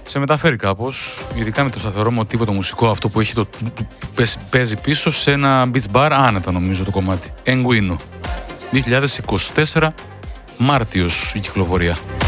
σε μεταφέρει κάπως, ειδικά με το σταθερό μοτίβο το μουσικό αυτό που έχει παίζει πίσω σε ένα beach bar, άνετα νομίζω το κομμάτι. Ενγκουίνο. 2024 Μάρτιος η κυκλοφορία.